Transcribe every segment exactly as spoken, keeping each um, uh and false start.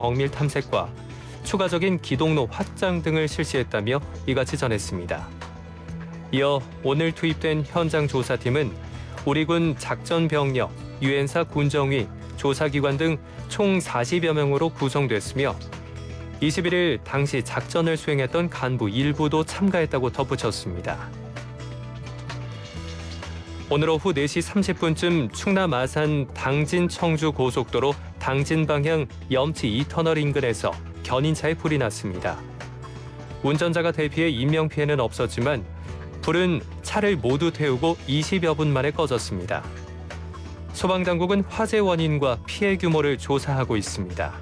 정밀 탐색과 추가적인 기동로 확장 등을 실시했다며 이같이 전했습니다. 이어 오늘 투입된 현장 조사팀은 우리 군 작전 병력, 유엔사 군정위, 조사기관 등 총 사십여 명으로 구성됐으며 이십일 일 당시 작전을 수행했던 간부 일부도 참가했다고 덧붙였습니다. 오늘 오후 네 시 삼십 분쯤 충남 아산 당진 청주 고속도로 당진 방향 염치 이 터널 인근에서 견인차에 불이 났습니다. 운전자가 대피해 인명피해는 없었지만 불은 차를 모두 태우고 이십여 분 만에 꺼졌습니다. 소방당국은 화재 원인과 피해 규모를 조사하고 있습니다.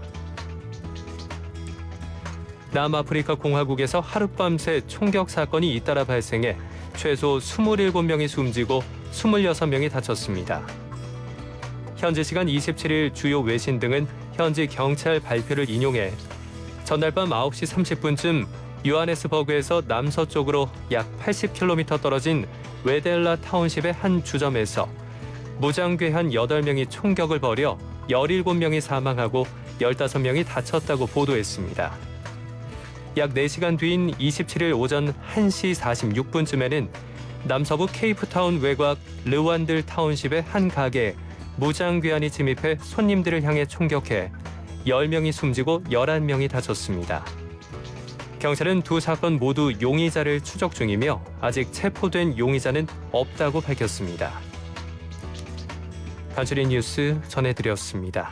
남아프리카 공화국에서 하룻밤새 총격 사건이 잇따라 발생해 최소 이십칠 명이 숨지고 이십육 명이 다쳤습니다. 현지 시간 이십칠 일 주요 외신 등은 현지 경찰 발표를 인용해 전날 밤 아홉 시 삼십 분쯤 요하네스버그에서 남서쪽으로 약 팔십 킬로미터 떨어진 웨델라 타운십의 한 주점에서 무장괴한 여덟 명이 총격을 벌여 열일곱 명이 사망하고 열다섯 명이 다쳤다고 보도했습니다. 약 네 시간 뒤인 이십칠 일 오전 한 시 사십육 분쯤에는 남서부 케이프타운 외곽 르완들 타운십의 한 가게에 무장괴한이 침입해 손님들을 향해 총격해 열 명이 숨지고 열한 명이 다쳤습니다. 경찰은 두 사건 모두 용의자를 추적 중이며 아직 체포된 용의자는 없다고 밝혔습니다. 간추린 뉴스 전해드렸습니다.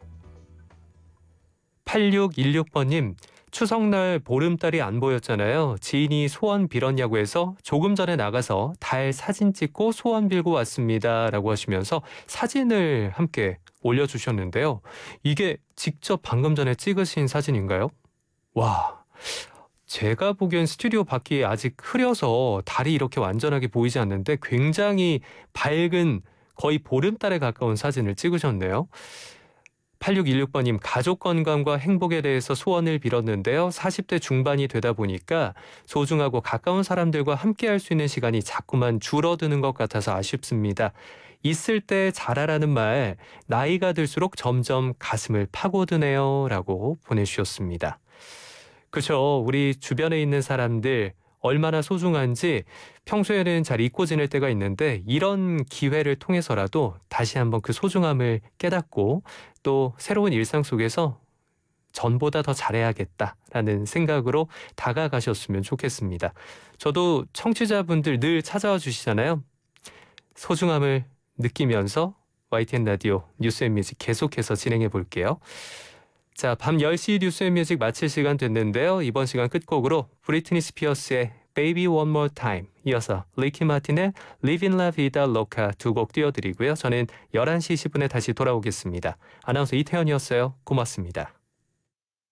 팔육일육 번님, 추석날 보름달이 안 보였잖아요. 지인이 소원 빌었냐고 해서 조금 전에 나가서 달 사진 찍고 소원 빌고 왔습니다. 라고 하시면서 사진을 함께 올려주셨는데요. 이게 직접 방금 전에 찍으신 사진인가요? 와, 제가 보기엔 스튜디오 밖이 아직 흐려서 달이 이렇게 완전하게 보이지 않는데 굉장히 밝은 거의 보름달에 가까운 사진을 찍으셨네요. 팔육일육 번님, 가족 건강과 행복에 대해서 소원을 빌었는데요. 사십 대 중반이 되다 보니까 소중하고 가까운 사람들과 함께할 수 있는 시간이 자꾸만 줄어드는 것 같아서 아쉽습니다. 있을 때 잘하라는 말, 나이가 들수록 점점 가슴을 파고드네요. 라고 보내주셨습니다. 그렇죠. 우리 주변에 있는 사람들 얼마나 소중한지 평소에는 잘 잊고 지낼 때가 있는데 이런 기회를 통해서라도 다시 한번 그 소중함을 깨닫고 또 새로운 일상 속에서 전보다 더 잘해야겠다라는 생각으로 다가가셨으면 좋겠습니다. 저도 청취자분들 늘 찾아와 주시잖아요. 소중함을 느끼면서 와이티엔 라디오 뉴스앤뮤직 계속해서 진행해 볼게요. 자, 밤 열 시 뉴스앤뮤직 마칠 시간 됐는데요. 이번 시간 끝곡으로 브리트니 스피어스의 Baby One More Time, 이어서 리키 마틴의 Living La Vida Loca 두 곡 띄워드리고요. 저는 열한 시 이십 분에 다시 돌아오겠습니다. 아나운서 이태현이었어요. 고맙습니다.